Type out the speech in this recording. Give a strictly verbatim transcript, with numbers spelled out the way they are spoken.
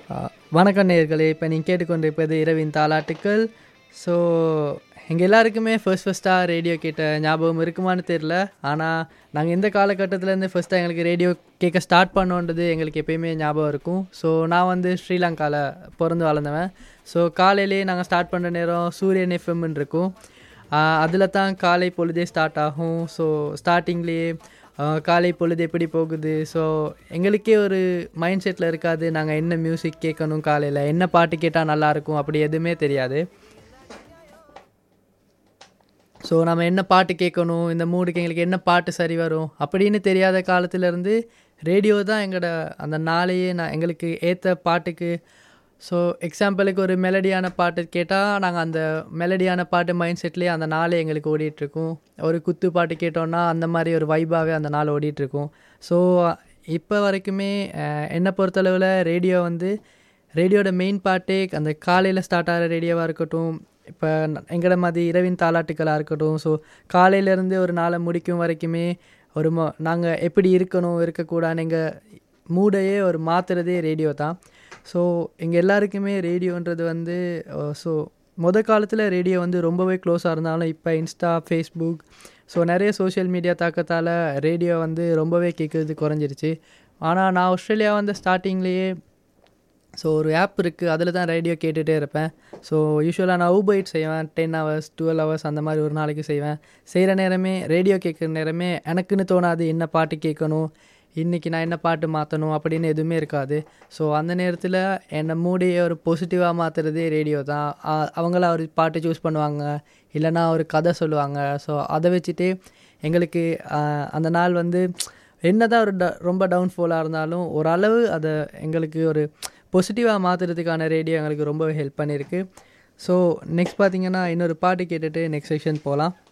ஆ, வணக்கம் நேயர்களே. இப்போ நீங்கள் கேட்டுக்கொண்டிருப்பது இரவின் தாலாட்டுக்கள். ஸோ எங்கள் எல்லாருக்குமே ஃபர்ஸ்ட் ஃபர்ஸ்ட்டாக ரேடியோ கேட்ட ஞாபகம் இருக்குமான்னு தெரில. ஆனால் நாங்கள் எந்த காலகட்டத்திலேருந்து ஃபர்ஸ்ட்டாக எங்களுக்கு ரேடியோ கேட்க ஸ்டார்ட் பண்ணோன்றது எங்களுக்கு எப்பயுமே ஞாபகம் இருக்கும். ஸோ நான் வந்து ஸ்ரீலங்காவில் பிறந்து வளர்ந்தவன். ஸோ காலையிலேயே நாங்கள் ஸ்டார்ட் பண்ணுற நேரம் சூரியன் எஃப்எம்னு இருக்கும். அதில் தான் காலை பொழுதே ஸ்டார்ட் ஆகும். ஸோ ஸ்டார்டிங்லேயே காலை பொழுது எப்படி போகுது, ஸோ எங்களுக்கே ஒரு மைண்ட் செட்டில் இருக்காது நாங்கள் என்ன மியூசிக் கேட்கணும், காலையில் என்ன பாட்டு கேட்டால் நல்லாயிருக்கும் அப்படி எதுவுமே தெரியாது. ஸோ நம்ம என்ன பாட்டு கேட்கணும், இந்த மூடுக்கு எங்களுக்கு என்ன பாட்டு சரி வரும் அப்படின்னு தெரியாத காலத்துலேருந்து ரேடியோ தான் எங்களோட அந்த நாளையே நான் எங்களுக்கு ஏற்ற பாட்டுக்கு. ஸோ எக்ஸாம்பிளுக்கு ஒரு மெலடியான பாட்டு கேட்டால் நாங்கள் அந்த மெலடியான பாட்டு மைண்ட் செட்லேயே அந்த நாளே எங்களுக்கு ஓடிட்டுருக்கும். ஒரு குத்து பாட்டு கேட்டோன்னா அந்த மாதிரி ஒரு வைபாகவே அந்த நாள் ஓடிட்டுருக்கும். ஸோ இப்போ வரைக்குமே என்னை பொறுத்தளவில் ரேடியோ வந்து ரேடியோட மெயின் பாட்டே அந்த காலையில் ஸ்டார்ட் ஆகிற ரேடியோவாக இருக்கட்டும், இப்போ எங்களோட மாதிரி இரவின் தாலாட்டுக்களாக இருக்கட்டும். ஸோ காலையிலேருந்து ஒரு நாளை முடிக்கும் வரைக்குமே ஒரு ம நாங்கள் எப்படி இருக்கணும் இருக்கக்கூடாதுன்னு எங்கள் மூடையே ஒரு மாற்றுறதே ரேடியோ தான். ஸோ எங்கள் எல்லாருக்குமே ரேடியோன்றது வந்து ஸோ மொதல் காலத்தில் ரேடியோ வந்து ரொம்பவே க்ளோஸாக இருந்தாலும் இப்போ இன்ஸ்டா, ஃபேஸ்புக், ஸோ நிறைய சோஷியல் மீடியா தாக்கத்தால் ரேடியோ வந்து ரொம்பவே கேட்குறது குறைஞ்சிருச்சு. ஆனால் நான் ஆஸ்திரேலியா வந்து ஸ்டார்டிங்லேயே ஸோ ஒரு ஆப் இருக்குது, அதில் தான் ரேடியோ கேட்டுகிட்டே இருப்பேன். ஸோ யூஸ்வலாக நான் ஊபர் செய்வேன், டென் ஹவர்ஸ் டுவெல் ஹவர்ஸ் அந்த மாதிரி ஒரு நாளைக்கு செய்வேன். செய்கிற நேரமே ரேடியோ கேட்குற நேரமே எனக்குன்னு தோணாது என்ன பாட்டு கேட்கணும், இன்றைக்கி நான் என்ன பாட்டு மாற்றணும் அப்படின்னு எதுவுமே இருக்காது. ஸோ அந்த நேரத்தில் என்னை மூடியை ஒரு பாசிட்டிவாக மாற்றுறதே ரேடியோ தான். அவங்கள ஒரு பாட்டு சூஸ் பண்ணுவாங்க, இல்லைனா ஒரு கதை சொல்லுவாங்க. ஸோ அதை வச்சுட்டு எங்களுக்கு அந்த நாள் வந்து என்ன தான் ஒரு ட ரொம்ப டவுன்ஃபாலாக இருந்தாலும் ஓரளவு அதை எங்களுக்கு ஒரு பாசிட்டிவாக மாற்றுறதுக்கான ரேடியோ எங்களுக்கு ரொம்ப ஹெல்ப் பண்ணியிருக்கு. ஸோ நெக்ஸ்ட் பார்த்திங்கன்னா இன்னொரு பாட்டு கேட்டுட்டு நெக்ஸ்ட் செக்ஷன் போகலாம்.